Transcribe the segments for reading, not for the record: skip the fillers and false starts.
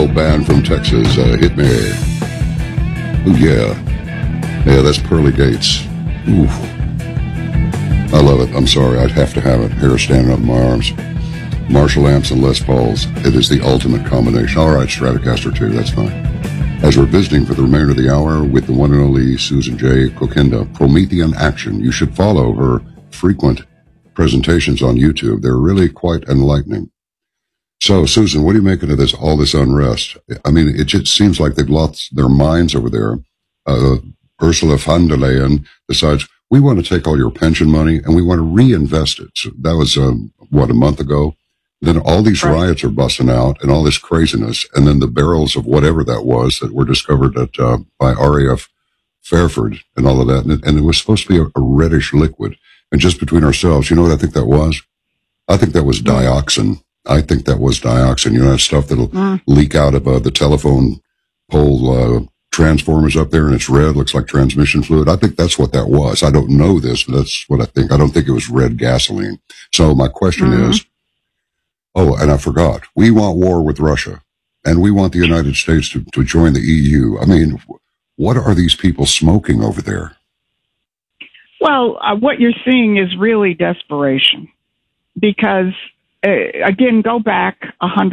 band from Texas, Hit Me. Ooh, yeah. Yeah, that's Pearly Gates. Ooh. I love it. I'm sorry. I'd have to have it. Hair standing up in my arms. Marshall amps and Les Pauls. It is the ultimate combination. All right, Stratocaster 2. That's fine. As we're visiting for the remainder of the hour with the one and only Susan J. Kokinda, Promethean Action. You should follow her frequent presentations on YouTube. They're really quite enlightening. So, Susan, what are you making of this, all this unrest? I mean, it just seems like they've lost their minds over there. Ursula von der Leyen decides, we want to take all your pension money and we want to reinvest it. So that was, a month ago? Then all these riots are busting out and all this craziness. And then the barrels of whatever that was that were discovered by RAF Fairford and all of that. And it was supposed to be a reddish liquid. And just between ourselves, you know what I think that was? I think that was dioxin. You know, that stuff that'll leak out of the telephone pole transformers up there, and it's red, looks like transmission fluid. I think that's what that was. I don't know this, but that's what I think. I don't think it was red gasoline. So my question is, and I forgot, we want war with Russia, and we want the United States to join the EU. I mean, what are these people smoking over there? Well, what you're seeing is really desperation because, again, go back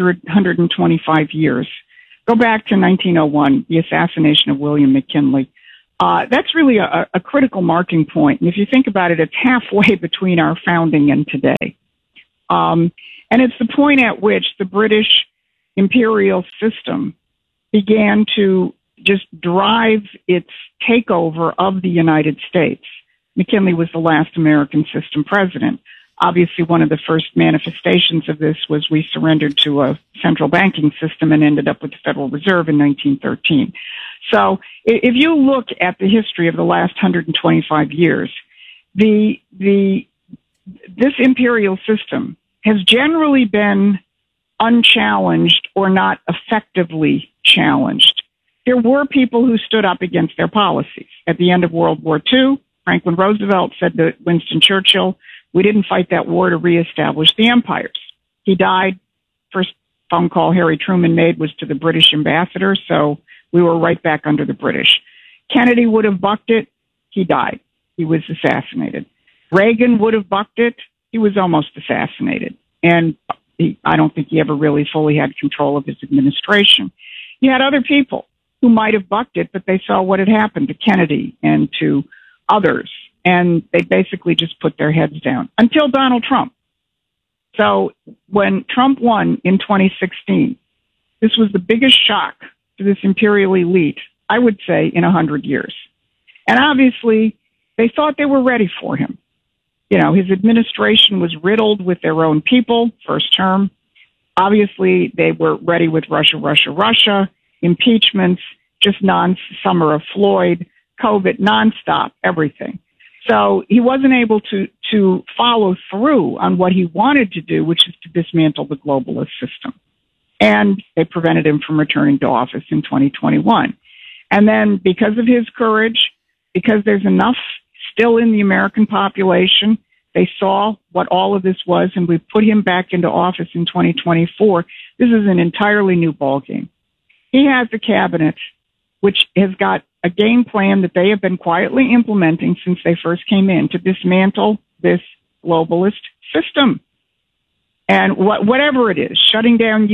125 years. Go back to 1901, the assassination of William McKinley. That's really a critical marking point. And if you think about it, it's halfway between our founding and today. And it's the point at which the British imperial system began to just drive its takeover of the United States. McKinley was the last American system president. Obviously, one of the first manifestations of this was we surrendered to a central banking system and ended up with the Federal Reserve in 1913. So if you look at the history of the last 125 years, this imperial system has generally been unchallenged or not effectively challenged. There were people who stood up against their policies. At the end of World War II, Franklin Roosevelt said to Winston Churchill, we didn't fight that war to reestablish the empires. He died. First phone call Harry Truman made was to the British ambassador, so we were right back under the British. Kennedy would have bucked it. He died. He was assassinated. Reagan would have bucked it. He was almost assassinated. And I don't think he ever really fully had control of his administration. You had other people who might have bucked it, but they saw what had happened to Kennedy and to others. And they basically just put their heads down until Donald Trump. So when Trump won in 2016, this was the biggest shock to this imperial elite, I would say, in 100 years. And obviously, they thought they were ready for him. You know, his administration was riddled with their own people, first term. Obviously, they were ready with Russia, impeachments, just summer of Floyd, COVID, nonstop, everything. So he wasn't able to follow through on what he wanted to do, which is to dismantle the globalist system. And they prevented him from returning to office in 2021. And then because of his courage, because there's enough still in the American population, they saw what all of this was, and we put him back into office in 2024. This is an entirely new ballgame. He has a cabinet which has got a game plan that they have been quietly implementing since they first came in to dismantle this globalist system. And whatever it is, shutting down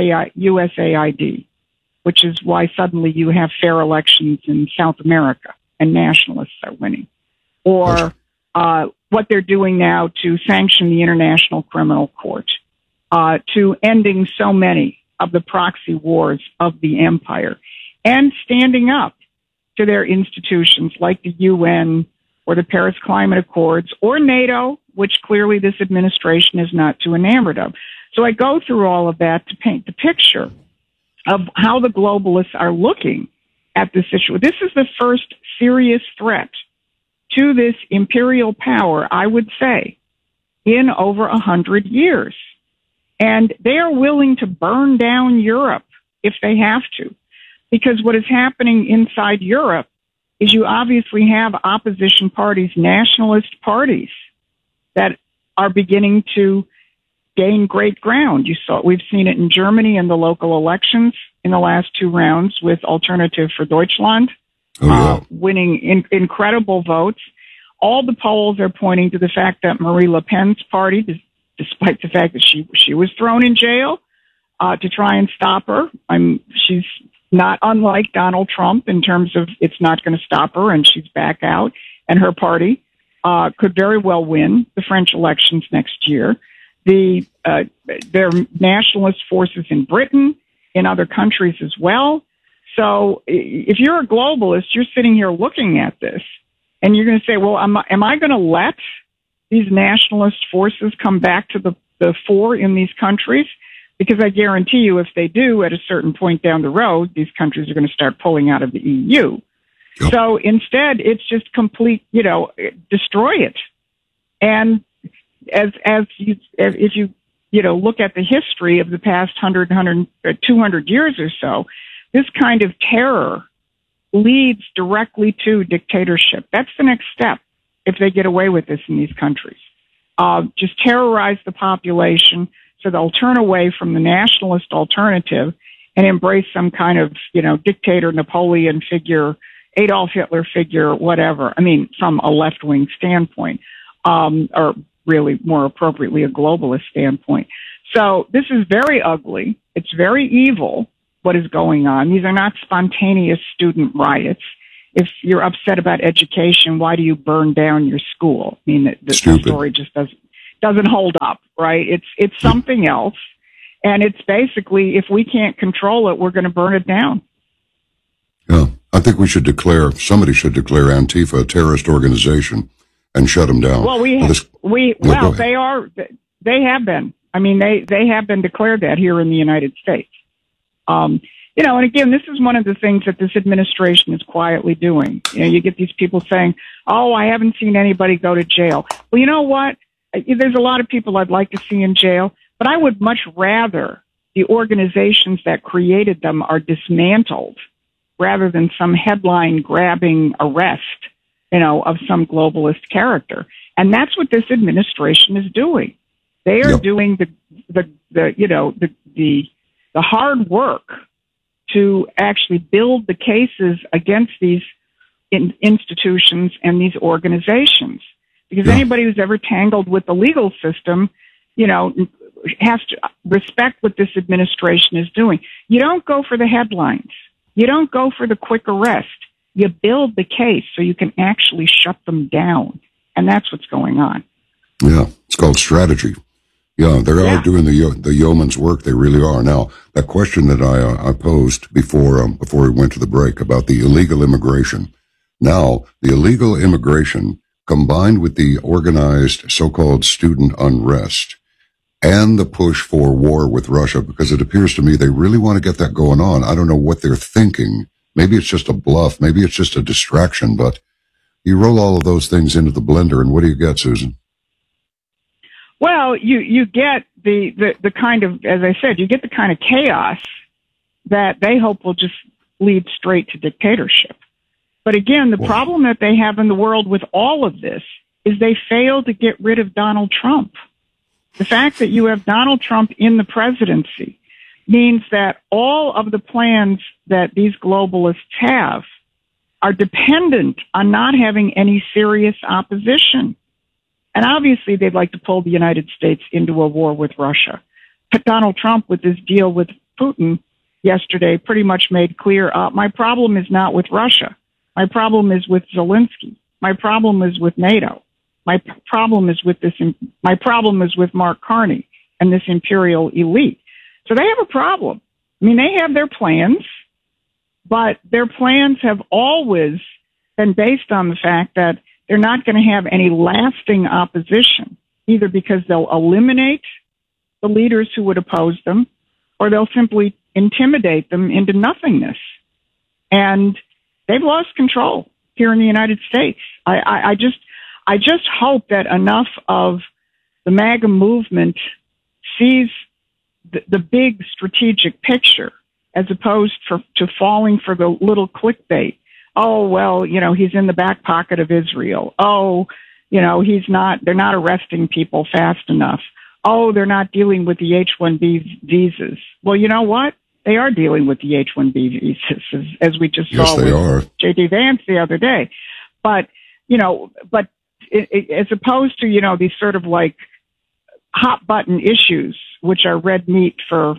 USAID, which is why suddenly you have fair elections in South America and nationalists are winning. Or what they're doing now to sanction the International Criminal Court, to ending so many of the proxy wars of the empire, and standing up to their institutions like the UN or the Paris Climate Accords or NATO, which clearly this administration is not too enamored of. So I go through all of that to paint the picture of how the globalists are looking at this issue. This is the first serious threat to this imperial power, I would say, in over 100 years. And they are willing to burn down Europe if they have to. Because what is happening inside Europe is you obviously have opposition parties, nationalist parties, that are beginning to gain great ground. We've seen it in Germany in the local elections in the last two rounds with Alternative for Deutschland, winning incredible votes. All the polls are pointing to the fact that Marie Le Pen's party, despite the fact that she was thrown in jail to try and stop her, she's not unlike Donald Trump in terms of it's not going to stop her, and she's back out, and her party could very well win the French elections next year. There are nationalist forces in Britain, in other countries as well. So if you're a globalist, you're sitting here looking at this, and you're going to say, well, am I going to let these nationalist forces come back to the fore in these countries? Because I guarantee you, if they do, at a certain point down the road, these countries are going to start pulling out of the EU. Yep. So instead, it's just complete, destroy it. And if you look at the history of the past 200 years or so, this kind of terror leads directly to dictatorship. That's the next step if they get away with this in these countries. Just terrorize the population so they'll turn away from the nationalist alternative and embrace some kind of, dictator, Napoleon figure, Adolf Hitler figure, whatever. I mean, from a left-wing standpoint, or really more appropriately, a globalist standpoint. So this is very ugly. It's very evil, what is going on. These are not spontaneous student riots. If you're upset about education, why do you burn down your school? I mean, the story just doesn't hold up, right? It's something else. And it's basically, if we can't control it, we're going to burn it down. Yeah. I think somebody should declare Antifa a terrorist organization and shut them down. Well, they have been. I mean, they have been declared that here in the United States. And again, this is one of the things that this administration is quietly doing. You get these people saying, oh, I haven't seen anybody go to jail. Well, you know what? There's a lot of people I'd like to see in jail, but I would much rather the organizations that created them are dismantled rather than some headline-grabbing arrest, of some globalist character. And that's what this administration is doing. They are doing the hard work to actually build the cases against these institutions and these organizations. Because anybody who's ever tangled with the legal system, has to respect what this administration is doing. You don't go for the headlines. You don't go for the quick arrest. You build the case so you can actually shut them down. And that's what's going on. Yeah, it's called strategy. Yeah, they are doing the yeoman's work. They really are. Now, that question that I posed before we went to the break about the illegal immigration. Now, the illegal immigration combined with the organized so-called student unrest and the push for war with Russia, because it appears to me they really want to get that going on. I don't know what they're thinking. Maybe it's just a bluff. Maybe it's just a distraction, but you roll all of those things into the blender, and what do you get, Susan? Well, you get the kind of, as I said, you get the kind of chaos that they hope will just lead straight to dictatorship. But again, the problem that they have in the world with all of this is they fail to get rid of Donald Trump. The fact that you have Donald Trump in the presidency means that all of the plans that these globalists have are dependent on not having any serious opposition. And obviously, they'd like to pull the United States into a war with Russia. But Donald Trump, with this deal with Putin yesterday, pretty much made clear, my problem is not with Russia. My problem is with Zelensky. My problem is with NATO. My problem is with Mark Carney and this imperial elite. So they have a problem. I mean, they have their plans, but their plans have always been based on the fact that they're not going to have any lasting opposition, either because they'll eliminate the leaders who would oppose them, or they'll simply intimidate them into nothingness. And they've lost control here in the United States. I just hope that enough of the MAGA movement sees the big strategic picture as opposed to falling for the little clickbait. Oh, well, he's in the back pocket of Israel. Oh, they're not arresting people fast enough. Oh, they're not dealing with the H-1B visas. Well, you know what? They are dealing with the H-1B visas, as we just Yes, saw they with are. J.D. Vance the other day. But, as opposed to, these sort of like hot button issues, which are red meat for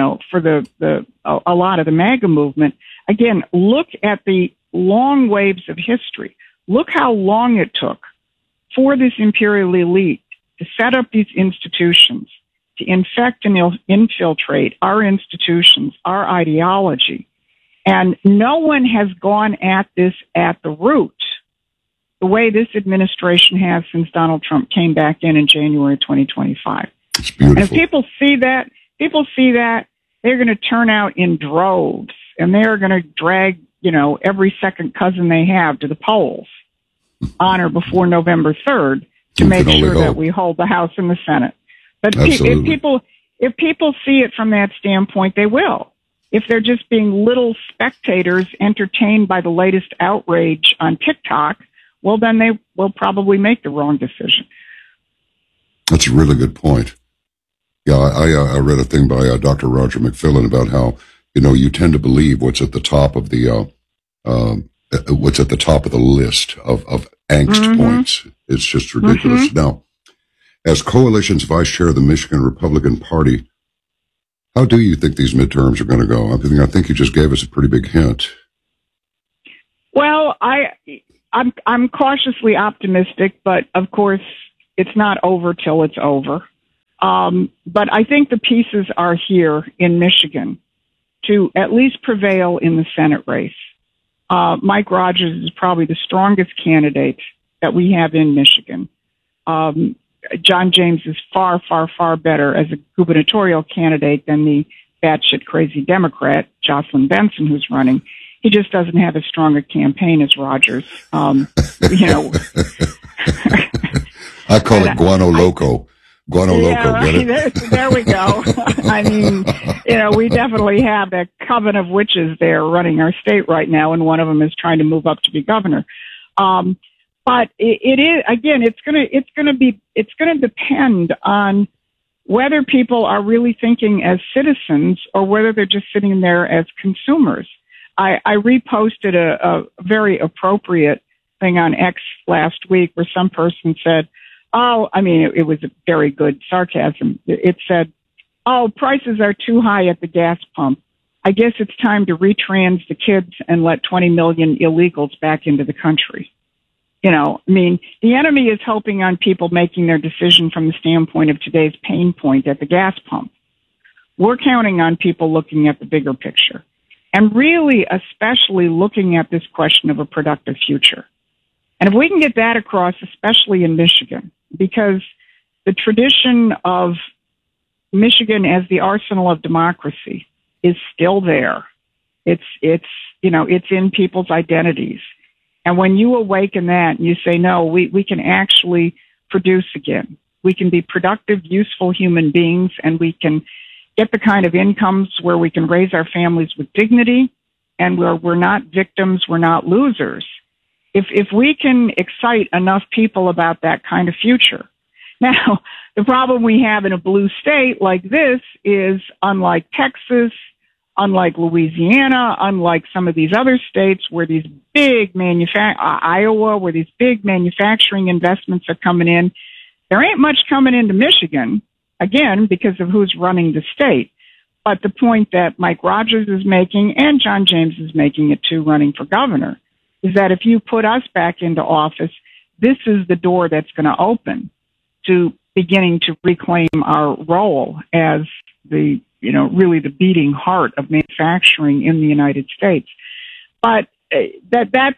a lot of the MAGA movement, again, look at the long waves of history. Look how long it took for this imperial elite to set up these institutions, to infect and infiltrate our institutions, our ideology. And no one has gone at this at the root the way this administration has since Donald Trump came back in January 2025. It's beautiful. And if people see that, they're going to turn out in droves, and they're going to drag, every second cousin they have to the polls on or before November 3rd to make sure that we hold the House and the Senate. But if people see it from that standpoint, they will. If they're just being little spectators entertained by the latest outrage on TikTok, well, then they will probably make the wrong decision. That's a really good point. Yeah, I read a thing by Dr. Roger McFillin about how, you tend to believe what's at the top of the list of angst points. It's just ridiculous. Now, as Coalition's vice chair of the Michigan Republican Party, how do you think these midterms are going to go? I think you just gave us a pretty big hint. Well, I'm cautiously optimistic, but of course it's not over till it's over. But I think the pieces are here in Michigan to at least prevail in the Senate race. Mike Rogers is probably the strongest candidate that we have in Michigan. John James is far, far, far better as a gubernatorial candidate than the batshit crazy Democrat, Jocelyn Benson, who's running. He just doesn't have as strong a campaign as Rogers. I call it Guano Loco. Guano Loco, get it? There we go. I mean, we definitely have a coven of witches there running our state right now, and one of them is trying to move up to be governor. But it is, again, it's going to depend on whether people are really thinking as citizens or whether they're just sitting there as consumers. I reposted a very appropriate thing on X last week where some person said, it was a very good sarcasm. It said, prices are too high at the gas pump. I guess it's time to retrans the kids and let 20 million illegals back into the country. The enemy is hoping on people making their decision from the standpoint of today's pain point at the gas pump. We're counting on people looking at the bigger picture and really especially looking at this question of a productive future. And if we can get that across, especially in Michigan, because the tradition of Michigan as the arsenal of democracy is still there. It's in people's identities. And when you awaken that and you say, no, we can actually produce again. We can be productive, useful human beings, and we can get the kind of incomes where we can raise our families with dignity and where we're not victims, we're not losers. If we can excite enough people about that kind of future. Now, the problem we have in a blue state like this is, unlike Texas, unlike Louisiana, unlike some of these other states where these big Iowa, where these big manufacturing investments are coming in, there ain't much coming into Michigan, again, because of who's running the state. But the point that Mike Rogers is making, and John James is making it too, running for governor, is that if you put us back into office, this is the door that's going to open to beginning to reclaim our role as the, really the beating heart of manufacturing in the United States. But that's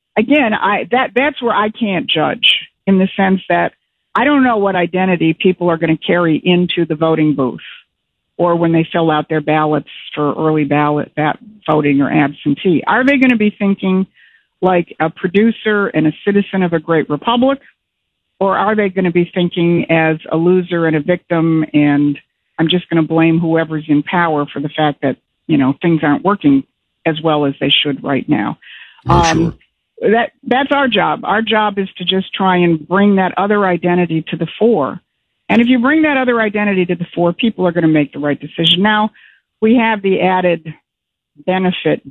where I can't judge, in the sense that I don't know what identity people are going to carry into the voting booth or when they fill out their ballots for early ballot voting or absentee. Are they going to be thinking like a producer and a citizen of a great republic? Or are they going to be thinking as a loser and a victim, and I'm just going to blame whoever's in power for the fact that, things aren't working as well as they should right now? Sure. That's our job. Our job is to just try and bring that other identity to the fore. And if you bring that other identity to the fore, people are going to make the right decision. Now, we have the added benefit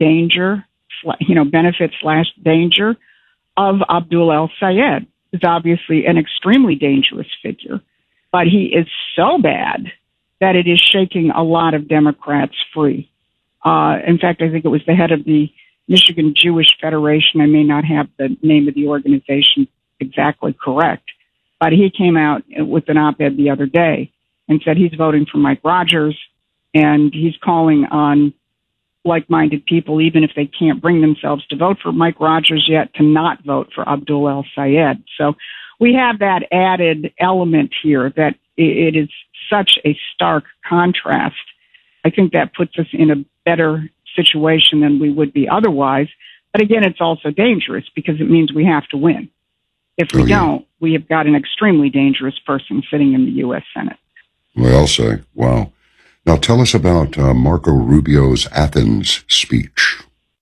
slash danger of Abdul el-Sayed, who's obviously an extremely dangerous figure, but he is so bad that it is shaking a lot of Democrats free. In fact, I think it was the head of the Michigan Jewish Federation. I may not have the name of the organization exactly correct, but he came out with an op-ed the other day and said he's voting for Mike Rogers, and he's calling on like-minded people, even if they can't bring themselves to vote for Mike Rogers yet, to not vote for Abdul el-Sayed. So we have that added element here that it is such a stark contrast. I think that puts us in a better situation than we would be otherwise. But again, it's also dangerous because it means we have to win. If we don't, we have got an extremely dangerous person sitting in the U.S. Senate. Well, I'll say, wow. Now tell us about Marco Rubio's Athens speech.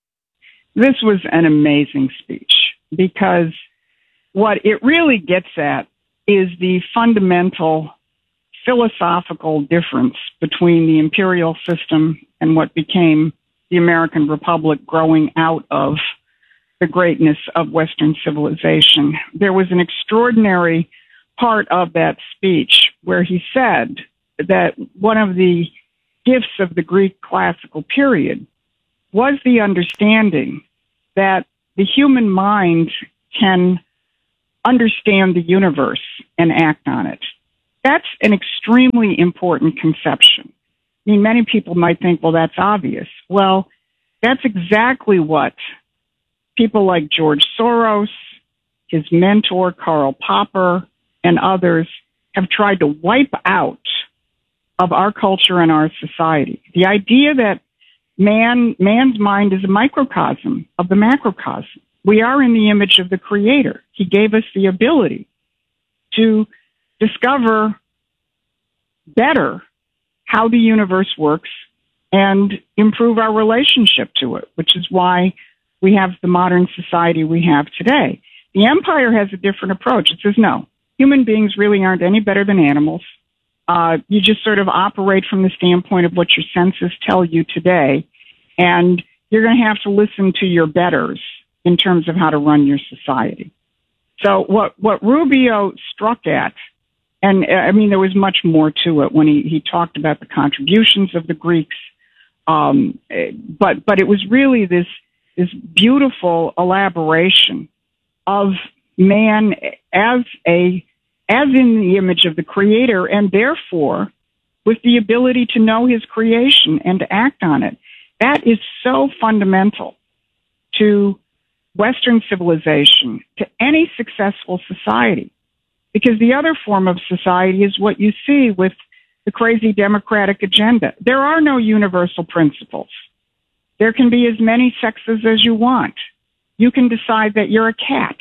This was an amazing speech because what it really gets at is the fundamental philosophical difference between the imperial system and what became the American Republic growing out of the greatness of Western civilization. There was an extraordinary part of that speech where he said that one of the gifts of the Greek classical period was the understanding that the human mind can understand the universe and act on it. That's an extremely important conception. I mean, many people might think, well, that's obvious. Well, that's exactly what people like George Soros, his mentor, Karl Popper, and others have tried to wipe out of our culture and our society. The idea that man's mind is a microcosm of the macrocosm. We are in the image of the Creator. He gave us the ability to discover better how the universe works and improve our relationship to it, which is why we have the modern society we have today. The empire has a different approach. It says, no, human beings really aren't any better than animals. You just sort of operate from the standpoint of what your senses tell you today, and you're going to have to listen to your betters in terms of how to run your society. So what Rubio struck at, and I mean, there was much more to it when he talked about the contributions of the Greeks, but it was really this beautiful elaboration of man as in the image of the Creator, and therefore with the ability to know his creation and to act on it. That is so fundamental to Western civilization, to any successful society, because the other form of society is what you see with the crazy democratic agenda. There are no universal principles. There can be as many sexes as you want. You can decide that you're a cat.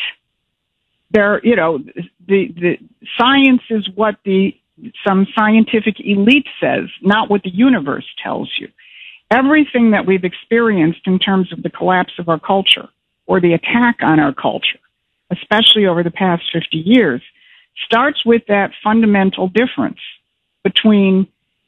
The science is what some scientific elite says, not what the universe tells you. Everything that we've experienced in terms of the collapse of our culture or the attack on our culture, especially over the past 50 years, starts with that fundamental difference between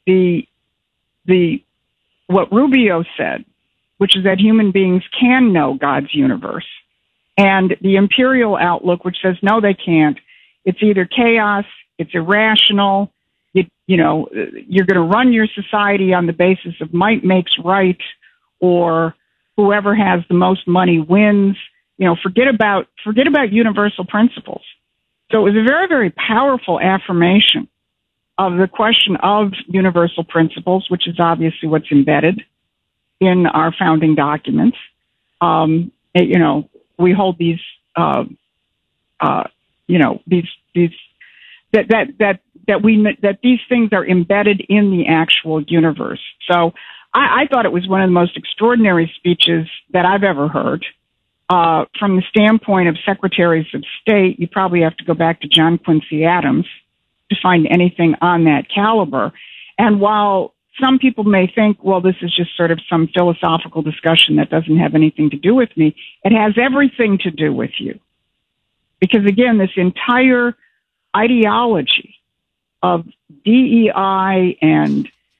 what Rubio said, which is that human beings can know God's universe, and the imperial outlook, which says, no, they can't. It's either chaos, it's irrational, you're going to run your society on the basis of might makes right, or whoever has the most money wins. Forget about universal principles. So it was a very, very powerful affirmation of the question of universal principles, which is obviously what's embedded in our founding documents. We hold these, that these things are embedded in the actual universe. So I thought it was one of the most extraordinary speeches that I've ever heard. From the standpoint of secretaries of state, you probably have to go back to John Quincy Adams to find anything on that caliber. And while some people may think, well, this is just sort of some philosophical discussion that doesn't have anything to do with me, it has everything to do with you. Because again, this entire ideology of DEI and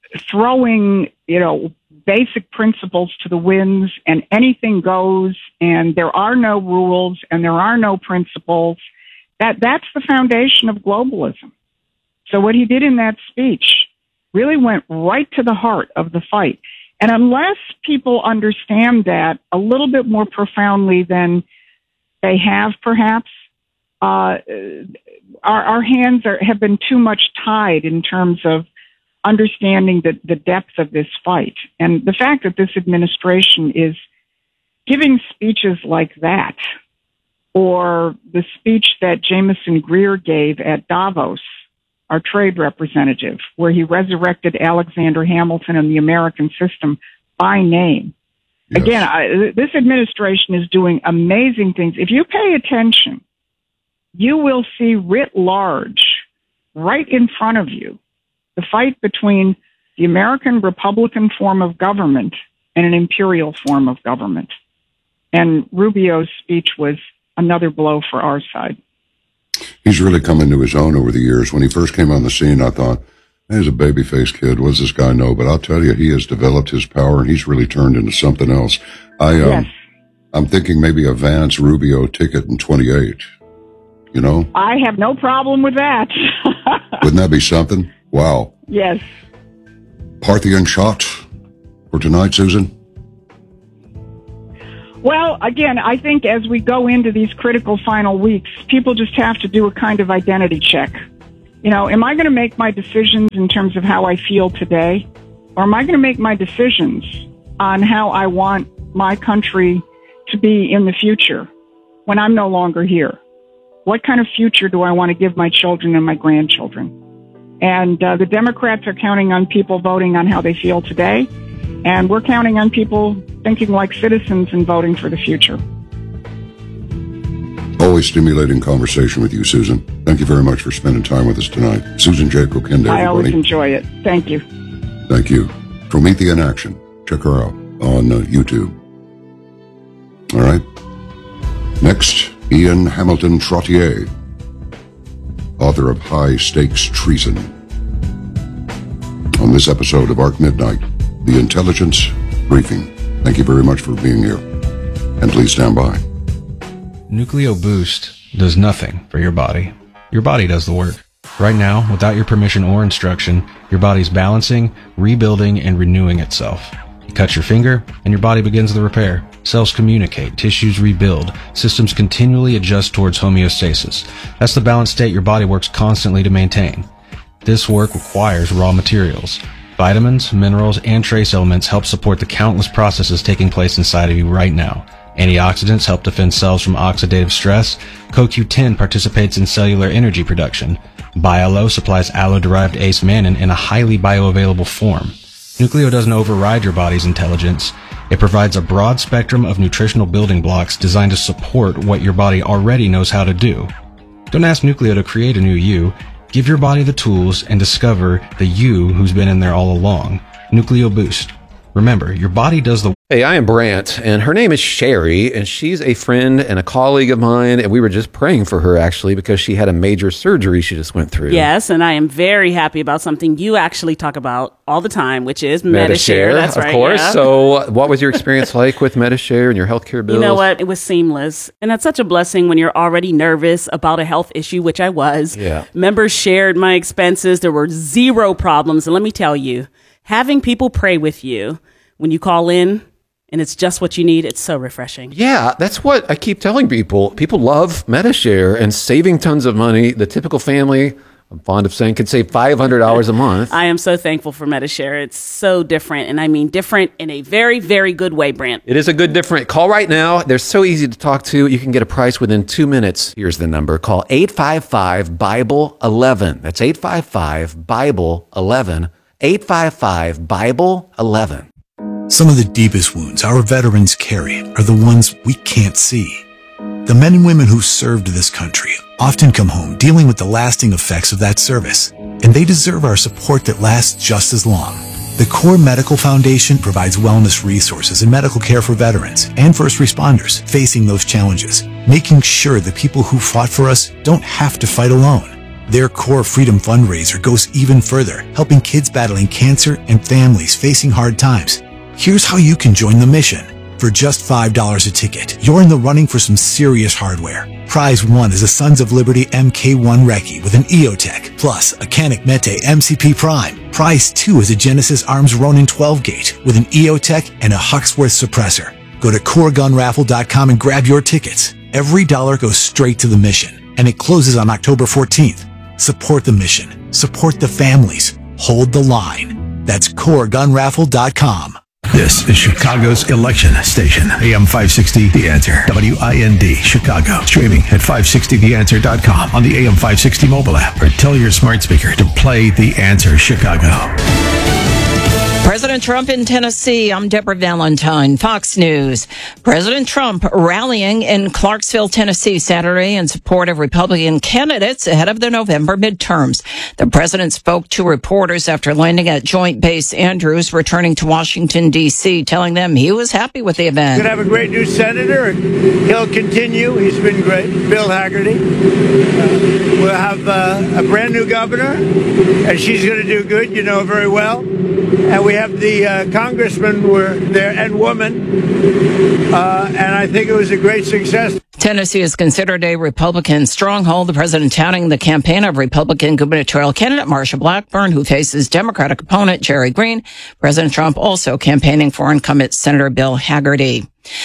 throwing, basic principles to the winds and anything goes and there are no rules and there are no principles. That's the foundation of globalism. So what he did in that speech really went right to the heart of the fight. And unless people understand that a little bit more profoundly than they have, perhaps, our hands have been too much tied in terms of understanding the depth of this fight. And the fact that this administration is giving speeches like that, or the speech that Jameson Greer gave at Davos, our trade representative, where he resurrected Alexander Hamilton and the American system by name. Yes. Again, this administration is doing amazing things. If you pay attention, you will see writ large, right in front of you, the fight between the American Republican form of government and an imperial form of government. And Rubio's speech was another blow for our side. He's really come into his own over the years. When he first came on the scene, I thought, he's a baby-faced kid. What does this guy know? But I'll tell you, he has developed his power, and he's really turned into something else. Yes. I'm thinking maybe a Vance Rubio ticket in 28, I have no problem with that. Wouldn't that be something? Wow. Yes. Parthian shot for tonight, Susan? Well, again, I think as we go into these critical final weeks, people just have to do a kind of identity check. Am I going to make my decisions in terms of how I feel today? Or am I going to make my decisions on how I want my country to be in the future when I'm no longer here? What kind of future do I want to give my children and my grandchildren? And the Democrats are counting on people voting on how they feel today. And we're counting on people thinking like citizens and voting for the future. Always stimulating conversation with you, Susan. Thank you very much for spending time with us tonight. Susan J. Kokenda, I always enjoy it. Thank you. Thank you. Promethean in Action. Check her out on YouTube. All right. Next, Ian Hamilton Trottier, author of High Stakes Treason. On this episode of Arc Midnight, the Intelligence Briefing. Thank you very much for being here. And please stand by. Nucleo Boost does nothing for your body. Your body does the work. Right now, without your permission or instruction, your body's balancing, rebuilding, and renewing itself. You cut your finger, and your body begins the repair. Cells communicate, tissues rebuild, systems continually adjust towards homeostasis. That's the balanced state your body works constantly to maintain. This work requires raw materials. Vitamins, minerals, and trace elements help support the countless processes taking place inside of you right now. Antioxidants help defend cells from oxidative stress. CoQ10 participates in cellular energy production. BioLo supplies aloe-derived ace-mannan in a highly bioavailable form. Nucleo doesn't override your body's intelligence. It provides a broad spectrum of nutritional building blocks designed to support what your body already knows how to do. Don't ask Nucleo to create a new you. Give your body the tools and discover the you who's been in there all along. Nucleo Boost. Remember, your body does the... Hey, I am Brant, and her name is Sherry, and she's a friend and a colleague of mine, and we were just praying for her, actually, because she had a major surgery she just went through. Yes, and I am very happy about something you actually talk about all the time, which is Medi-Share. That's right, of course. Yeah. So what was your experience like with Medi-Share and your healthcare bills? You know what? It was seamless, and that's such a blessing when you're already nervous about a health issue, which I was. Yeah. Members shared my expenses. There were zero problems, and let me tell you, having people pray with you when you call in, and it's just what you need, it's so refreshing. Yeah, that's what I keep telling people. People love Medi-Share and saving tons of money. The typical family, I'm fond of saying, could save $500 a month. I am so thankful for Medi-Share. It's so different, and I mean different in a very, very good way, Brant. It is a good different. Call right now. They're so easy to talk to. You can get a price within 2 minutes. Here's the number. Call 855-BIBLE-11. That's 855-BIBLE-11. 855-BIBLE-11. Some of the deepest wounds our veterans carry are the ones we can't see. The men and women who served this country often come home dealing with the lasting effects of that service, and they deserve our support that lasts just as long. The Core Medical Foundation provides wellness resources and medical care for veterans and first responders facing those challenges, making sure the people who fought for us don't have to fight alone. Their Core Freedom fundraiser goes even further, helping kids battling cancer and families facing hard times. Here's how you can join the mission. For just $5 a ticket, you're in the running for some serious hardware. Prize 1 is a Sons of Liberty MK1 Recce with an EOTech, plus a Canik Mete MCP Prime. Prize 2 is a Genesis Arms Ronin 12-gauge with an EOTech and a Huxworth suppressor. Go to CoreGunRaffle.com and grab your tickets. Every dollar goes straight to the mission, and it closes on October 14th. Support the mission. Support the families. Hold the line. That's CoreGunRaffle.com. This is Chicago's election station, AM 560 The Answer, WIND Chicago. Streaming at 560theanswer.com on the AM 560 mobile app, or tell your smart speaker to play The Answer Chicago. President Trump in Tennessee. I'm Deborah Valentine, Fox News. President Trump rallying in Clarksville, Tennessee Saturday in support of Republican candidates ahead of the November midterms. The president spoke to reporters after landing at Joint Base Andrews, returning to Washington, D.C., telling them he was happy with the event. We're going to have a great new senator, and he'll continue. He's been great. Bill Hagerty. We'll have a brand new governor, and she's going to do good, you know very well. And we have the congressmen were there and woman, and I think it was a great success. Tennessee is considered a Republican stronghold. The president touting the campaign of Republican gubernatorial candidate Marsha Blackburn, who faces Democratic opponent Jerry Green. President Trump also campaigning for incumbent Senator Bill Hagerty.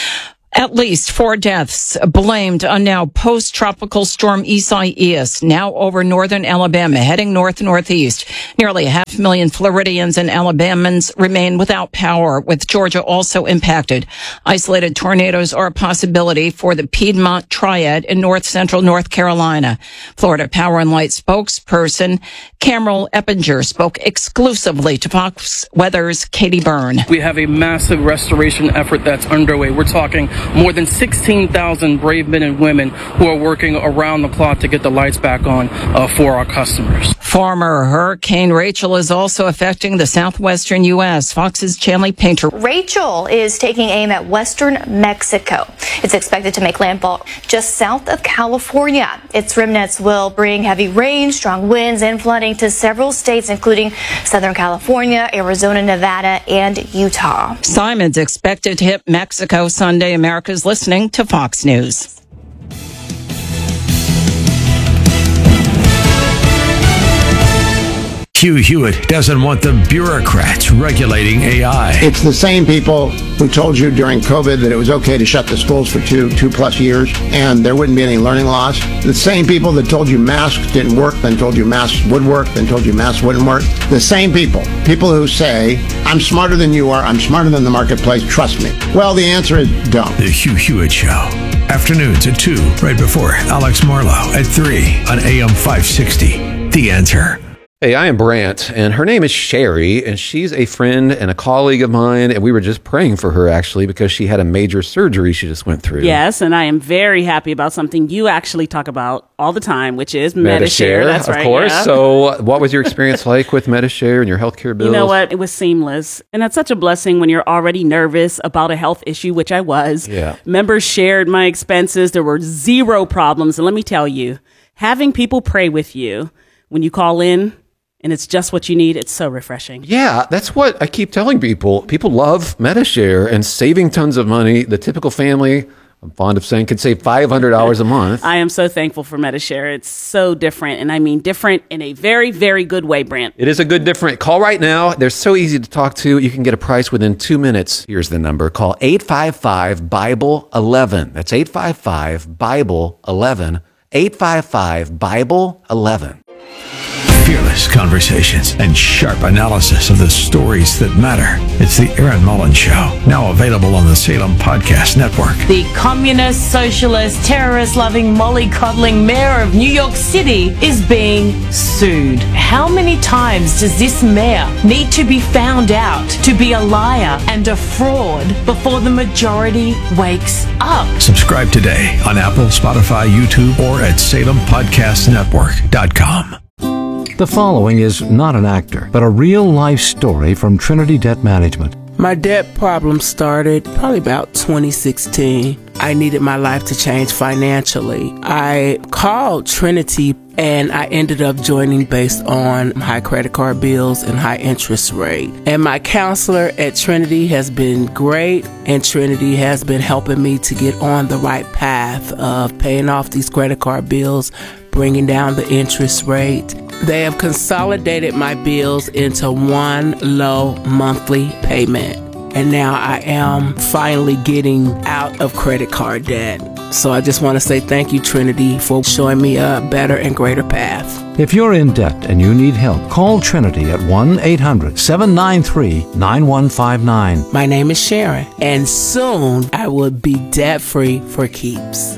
At least 4 deaths blamed on now post-tropical storm Isaias, now over northern Alabama, heading north-northeast. Nearly 500,000 Floridians and Alabamans remain without power, with Georgia also impacted. Isolated tornadoes are a possibility for the Piedmont Triad in north-central North Carolina. Florida Power and Light spokesperson Cameron Eppinger spoke exclusively to Fox Weather's Katie Byrne. We have a massive restoration effort that's underway. We're talking more than 16,000 brave men and women who are working around the clock to get the lights back on for our customers. Former Hurricane Rachel is also affecting the southwestern U.S. Fox's Chanley Painter. Rachel is taking aim at western Mexico. It's expected to make landfall just south of California. Its remnants will bring heavy rain, strong winds, and flooding to several states, including Southern California, Arizona, Nevada, and Utah. Simon's expected to hit Mexico Sunday. America's listening to Fox News. Hugh Hewitt doesn't want the bureaucrats regulating AI. It's the same people who told you during COVID that it was okay to shut the schools for two plus years and there wouldn't be any learning loss. The same people that told you masks didn't work, then told you masks would work, then told you masks wouldn't work. The same people who say, I'm smarter than you are, I'm smarter than the marketplace, trust me. Well, the answer is don't. The Hugh Hewitt Show. Afternoons at 2, right before Alex Marlowe at 3 on AM 560. The Answer. Hey, I am Brant, and her name is Sherry, and she's a friend and a colleague of mine, and we were just praying for her, actually, because she had a major surgery she just went through. Yes, and I am very happy about something you actually talk about all the time, which is Medi-Share. That's right. Of course. Yeah. So what was your experience like with Medi-Share and your healthcare bills? You know what? It was seamless. And that's such a blessing when you're already nervous about a health issue, which I was. Yeah. Members shared my expenses. There were zero problems. And let me tell you, having people pray with you when you call in, and it's just what you need, it's so refreshing. Yeah, that's what I keep telling people. People love Medi-Share and saving tons of money. The typical family, I'm fond of saying, could save $500 a month. I am so thankful for Medi-Share. It's so different, and I mean different in a very, very good way, Brant. It is a good different. Call right now. They're so easy to talk to. You can get a price within 2 minutes. Here's the number. Call 855-BIBLE-11. That's 855-BIBLE-11. 855-BIBLE-11. Fearless conversations and sharp analysis of the stories that matter. It's the Aaron Mullins Show, now available on the Salem Podcast Network. The communist, socialist, terrorist-loving, mollycoddling mayor of New York City is being sued. How many times does this mayor need to be found out to be a liar and a fraud before the majority wakes up? Subscribe today on Apple, Spotify, YouTube, or at SalemPodcastNetwork.com. The following is not an actor, but a real-life story from Trinity Debt Management. My debt problem started probably about 2016. I needed my life to change financially. I called Trinity and I ended up joining based on high credit card bills and high interest rate. And my counselor at Trinity has been great, and Trinity has been helping me to get on the right path of paying off these credit card bills, bringing down the interest rate. They have consolidated my bills into one low monthly payment. And now I am finally getting out of credit card debt. So I just want to say thank you, Trinity, for showing me a better and greater path. If you're in debt and you need help, call Trinity at 1-800-793-9159. My name is Sharon, and soon I will be debt-free for keeps.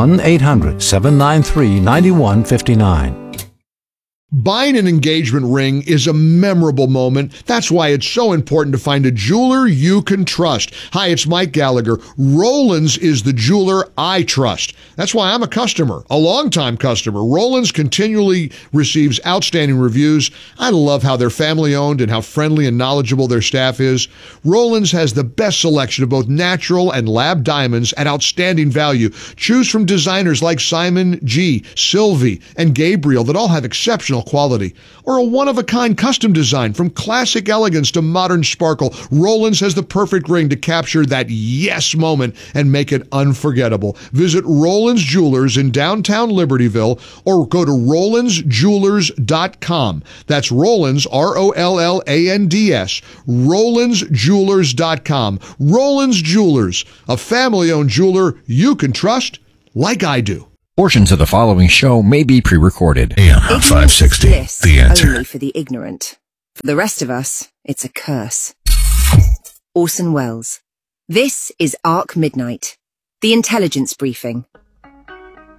1-800-793-9159. Buying an engagement ring is a memorable moment. That's why it's so important to find a jeweler you can trust. Hi, it's Mike Gallagher. Rollins is the jeweler I trust. That's why I'm a customer, a longtime customer. Rollins continually receives outstanding reviews. I love how they're family-owned and how friendly and knowledgeable their staff is. Rollins has the best selection of both natural and lab diamonds at outstanding value. Choose from designers like Simon G., Sylvie, and Gabriel that all have exceptional quality, or a one-of-a-kind custom design from classic elegance to modern sparkle. Rollins has the perfect ring to capture that yes moment and make it unforgettable. Visit Rollins Jewelers in downtown Libertyville or go to RollinsJewelers.com. That's Rollins, ROLLANDS, RollinsJewelers.com. Rollins Jewelers, a family-owned jeweler you can trust like I do. Portions of the following show may be pre-recorded. AM 560, The Answer. Only for the ignorant. For the rest of us, it's a curse. Orson Welles. This is Arc Midnight, the intelligence briefing.